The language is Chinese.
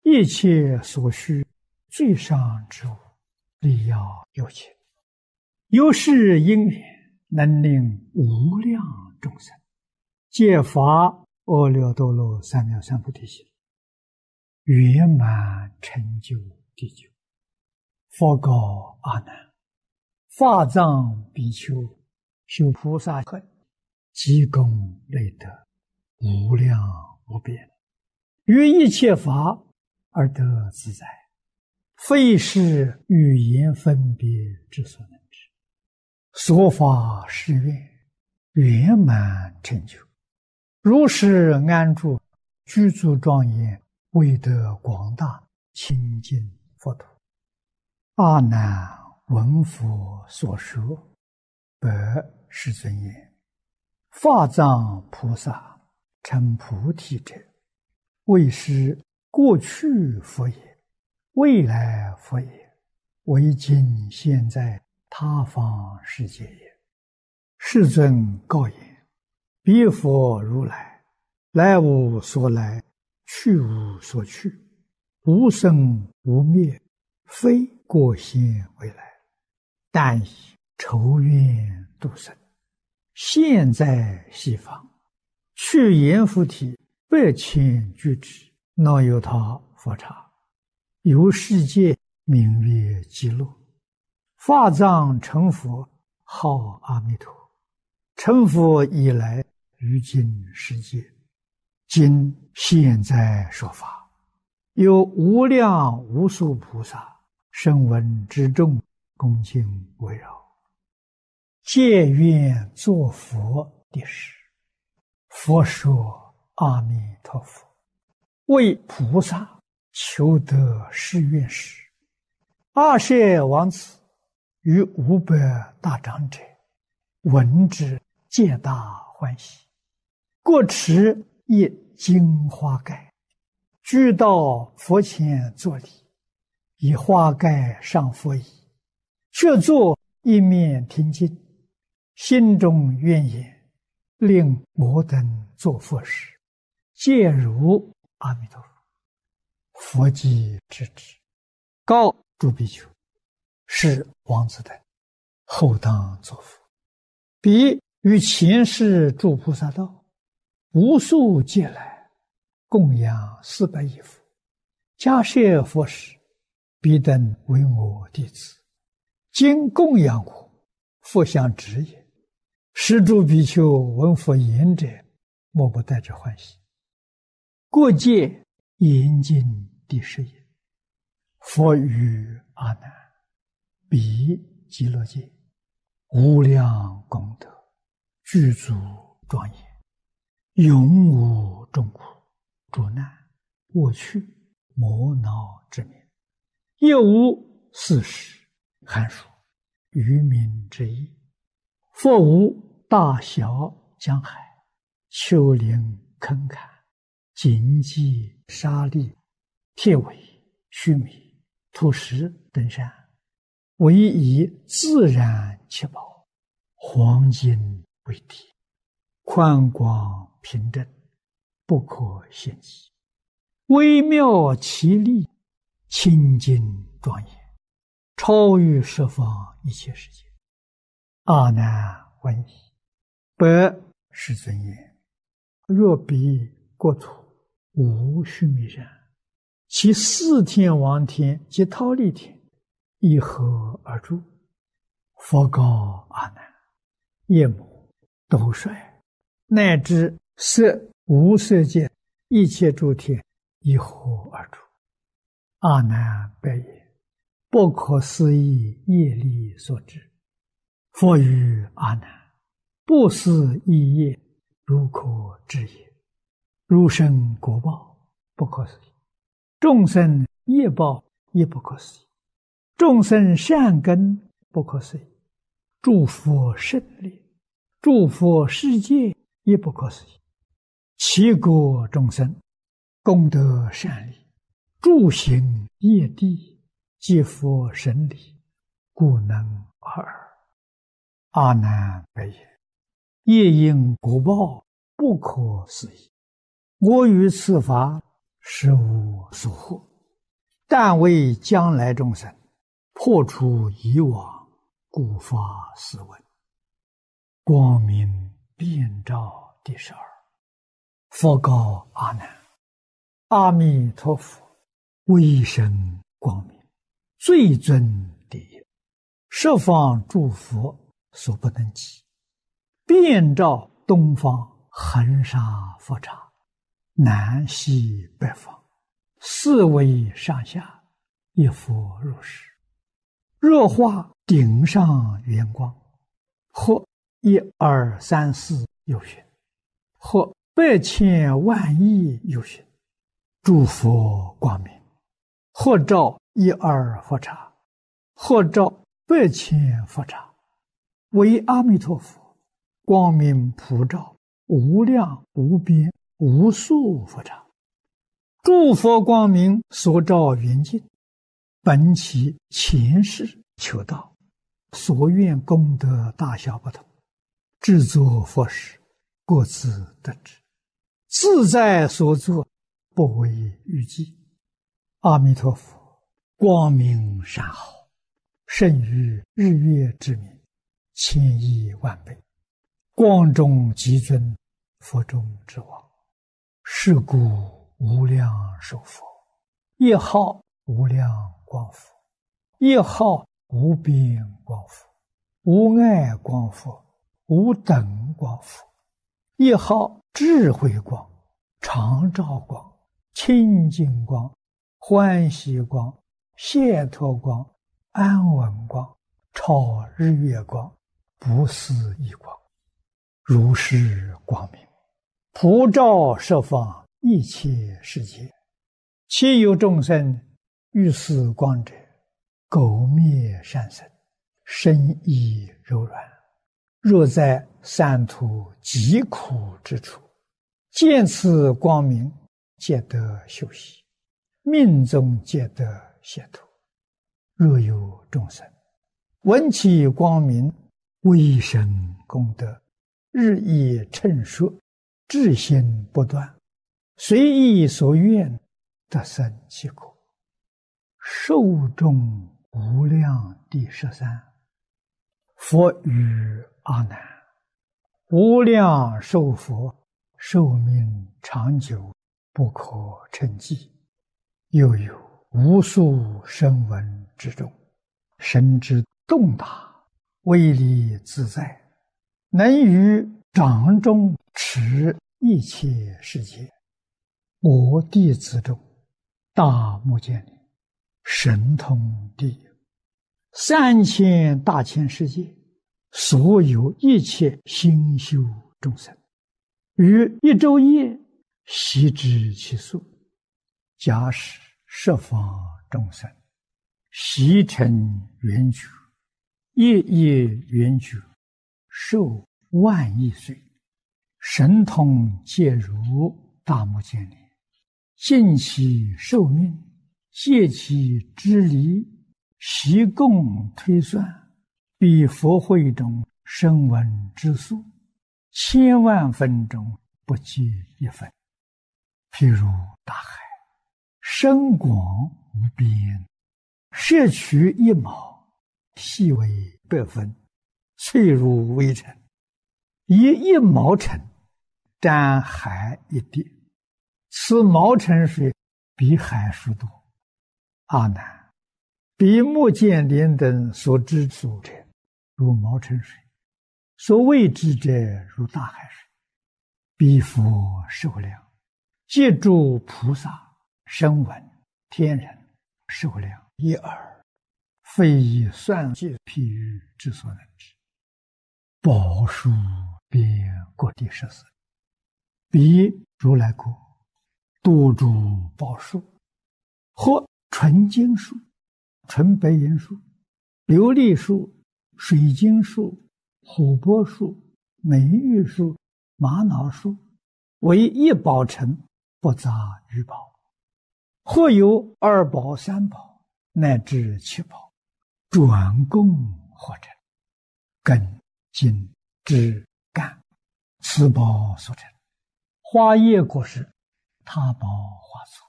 一切所需最上之物，力要有情。有是因缘，能令无量众生皆发阿耨多罗三藐三菩提心，圆满成就地久。佛告阿难：法藏比丘修菩萨行，积功累德，无量无边，于一切法而得自在，非是语言分别之所能知。所发誓愿，圆满成就，如是安住，具足庄严，为得广大清净佛土。阿难闻佛所说，白世尊言：法藏菩萨成菩提者，为是过去佛也，未来佛也，为今现在他方世界也。世尊告言：彼佛如来，来无所来，去无所去，无生无灭，非过现未来，但以仇怨度生，现在西方，去阎浮提8,000俱胝，那由他佛刹，由世界名曰极乐。法藏成佛，号阿弥陀。成佛以来，于今世界，今现在说法，有无量无数菩萨声闻之众，恭敬围绕，皆愿作佛的事。佛说：阿弥陀佛，为菩萨求得誓愿时，阿舍王子与500大长者闻之，皆大欢喜，各持一金花盖，俱到佛前作礼，以花盖上佛椅，却坐一面听经，心中愿言：令我等作佛时，皆如阿弥陀佛。佛即知之，告诸比丘：是王子等，后当作佛。彼于前世诸菩萨道，无数劫来，供养400亿佛，迦叶佛时，彼等为我弟子，今供养我，佛相知也。是诸比丘闻佛言者，莫不带着欢喜。过界严禁第10也。佛语阿难：彼极乐界，无量功德，具足庄严，永无众苦、诸难、过去、磨恼之名，亦无四时、寒暑、渔民之意。佛无大小江海、丘陵坑坎、荆棘沙砾、铁苇须弥、土石等山，唯以自然七宝，黄金为体，宽广平正，不可限计，微妙奇丽，清净庄严，超于十方一切世界。阿难闻已，白世尊言：若彼国土无须弥山，其4天王天及忉利天，以何而住？佛告阿难：夜母、斗率，乃至色无色界一切诸天，以何而住？阿难白言：不可思议业力所致。佛语阿难：不思议业，如可知也。如生果报，不可思议；众生业报，也不可思议；众生善根，不可思议；诸佛胜利，诸佛世界，也不可思议。其国众生，功德善利，诸行业地，皆佛神理，故能尔。阿难白言：业因果报，不可思议。我于此法，实无所获， 但为将来众生破除以往，故发斯文。光明遍照第12。佛告阿难：阿弥陀佛，威神光明，最尊第一，十方诸佛所不能及，遍照东方恒沙佛刹，南西北方，四维上下，一佛如是。若化顶上圆光，或1、2、3、4有寻，或100千万亿有寻，诸佛光明，或照1、2佛刹，或照100千佛刹，为阿弥陀佛光明普照无量无边无数佛刹。诸佛光明所照圆净，本其前世求道，所愿功德大小不同，制作佛事各自得知，自在所作，不为预计。阿弥陀佛光明甚好，胜于日月之明，1000亿万倍，光中极尊，佛中之王。是故无量寿佛，一号无量光佛，一号无边光佛，无碍光佛，无等光佛，一号智慧光，常照光，清净光，欢喜光，解脱光，安稳光，超日月光，不思议光。如是光明普照十方一切世界，其有众生遇此光者，苟灭善生，身意柔软。若在三途极苦之处，见此光明，皆得休息，命中皆得解脱。若有众生闻其光明，威神功德日益称说，至心不断，随意所愿，得生其果。寿终无量第13。佛语阿难：无量寿佛寿命长久，不可称计。又有无数声闻之中，神之动大，威力自在，能于掌中持一切世界。我弟子中，大目犍连神通第一，3000大千世界所有一切心修众生，于一昼夜悉知其数。假使十方众生悉成圆觉，夜夜圆觉，寿万亿岁，神通皆如大目犍连，尽其寿命，借其支离，习共推算，比佛会中声闻之数，1000万分中不及一分。譬如大海，深广无边，摄取一毛，细为100分，脆如微尘，以1毛尘沾海一滴，此毛尘水比海数多。阿难，比目犍连等所知数者，如毛尘水；所谓之者，如大海水。彼佛寿量，皆诸菩萨、声闻、天人寿量一耳，非以算计譬喻之所能知。宝树遍各地14，彼如来国多诸宝树，或纯金树、纯白银树、琉璃树、水晶树、琥珀树、美玉树、玛瑙树，为一宝城，不杂于宝。或有2宝、3宝，乃至7宝，转供或成，根、茎、枝、干，此宝所成。花叶果实，他宝化作，